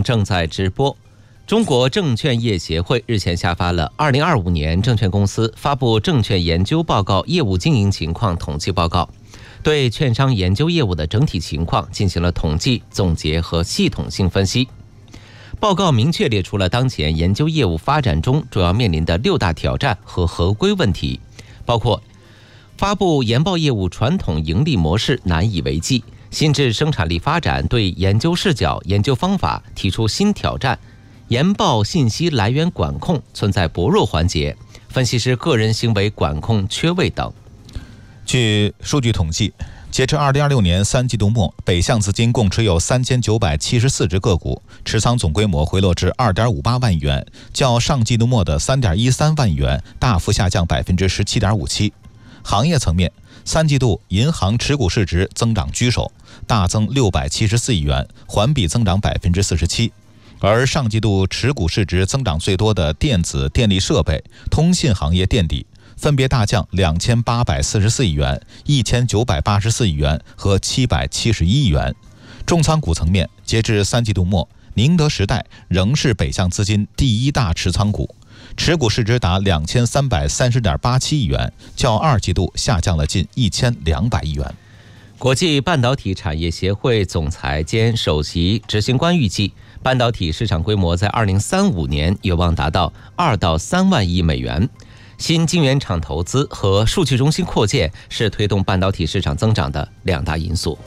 目正在直播。中国证券业协会日前下发了2025年证券公司发布证券研究报告业务经营情况统计报告，对券商研究业务的整体情况进行了统计、总结和系统性分析。报告明确列出了当前研究业务发展中主要面临的6大挑战和合规问题，包括发布研报业务传统盈利模式难以为继，新质生产力发展对研究视角、研究方法提出新挑战，研报信息来源管控存在薄弱环节，分析师个人行为管控缺位等。 据数据统计，截至2026年3季度末，北向资金共持有3974只个股，持仓总规模回落至2.58万亿元，较上季度末的3.13万亿元大幅下降17.57%。行业层面，3季度银行持股市值增长居首，大增674亿元，环比增长47%。而上季度持股市值增长最多的电子、电力设备、通信行业垫底，分别大降2844亿元、1984亿元和771亿元。重仓股层面，截至3季度末，宁德时代仍是北向资金第1大持仓股，持股市值达2330.87亿元，较2季度下降了近1200亿元。 国际半导体产业协会总裁兼首席执行官预计，半导体市场规模在2035年有望达到2到3万亿美元。新晶圆厂投资和数据中心扩建是推动半导体市场增长的2大因素。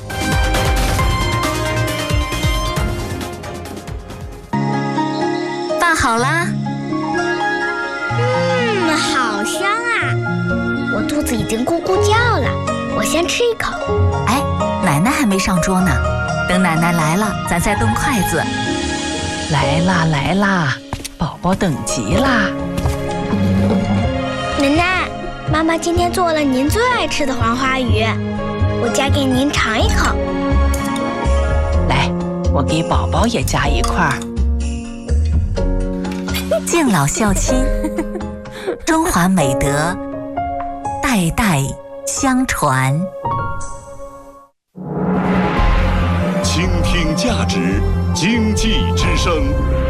饭好啦， 好香啊！我肚子已经咕咕叫了，我先吃一口。 哎，奶奶还没上桌呢，等奶奶来了，咱再动筷子。 来啦来啦，宝宝等急啦！ 奶奶，妈妈今天做了您最爱吃的黄花鱼，我夹给您尝一口。 来，我给宝宝也夹一块儿。 敬老孝亲，中华美德代代相传。 倾听价值，经济之声。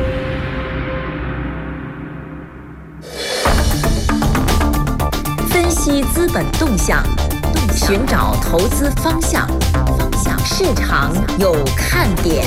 分析资本动向，寻找投资方向，市场有看点。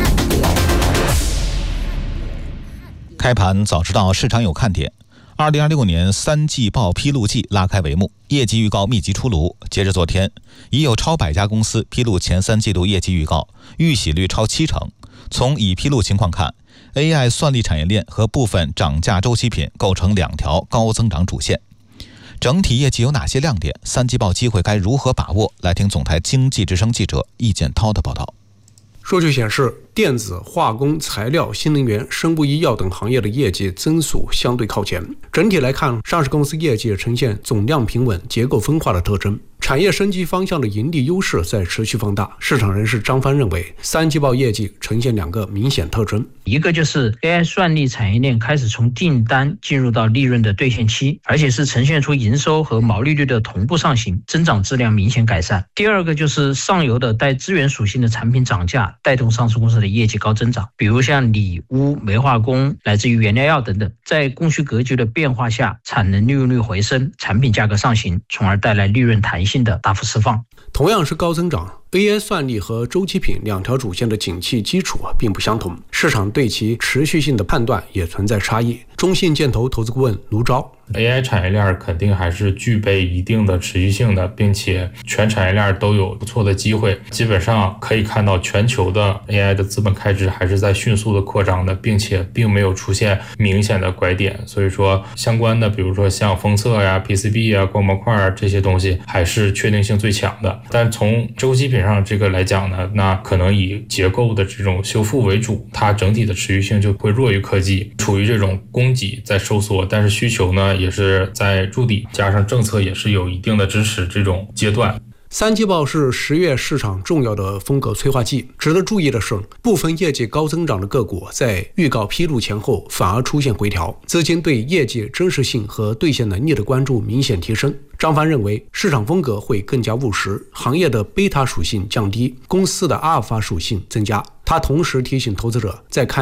开盘早知道市场有看点。2026年3季报披露季拉开帷幕，业绩预告密集出炉。截至昨天，已有超100家公司披露前3季度业绩预告，预喜率超70%。从已披露情况看， AI 算力产业链和部分涨价周期品构成2条高增长主线。整体业绩有哪些亮点？3季报机会该如何把握？来听总台经济之声记者易建涛的报道。 数据显示，电子、化工、材料、新能源、生物医药等行业的业绩增速相对靠前。整体来看，上市公司业绩呈现总量平稳、结构分化的特征，产业升级方向的盈利优势在持续放大。市场人士张帆认为，3季报业绩呈现2个明显特征， 一个就是 AI 算力产业链开始从订单进入到利润的兑现期，而且是呈现出营收和毛利率的同步上行，增长质量明显改善。第二个就是上游的带资源属性的产品涨价，带动上市公司的业绩高增长，比如像锂、钨、煤化工，来自于原料药等等，在供需格局的变化下，产能利用率回升，产品价格上行，从而带来利润弹性的大幅释放。 同样是高增长， AI 算力和周期品2条主线的景气基础并不相同，市场对其持续性的判断也存在差异。中信建投投资顾问卢钊 AI 产业链肯定还是具备一定的持续性的，并且全产业链都有不错的机会。基本上可以看到全球的 AI 的资本开支还是在迅速的扩张的，并且并没有出现明显的拐点。所以说相关的比如说像封测呀、PCB 啊、光模块啊这些东西还是确定性最强的。但从周期品上这个来讲呢，那可能以结构的这种修复为主，它整体的持续性就会弱于科技，处于这种供给在收缩，但是需求呢也是在筑底，加上政策也是有一定的支持这种阶段。 3季报是10月市场重要的风格催化剂。值得注意的是，部分业绩高增长的个股在预告披露前后反而出现回调，资金对业绩真实性和兑现能力的关注明显提升。张帆认为，市场风格会更加务实，行业的贝塔属性降低，公司的阿尔法属性增加。他同时提醒投资者，在看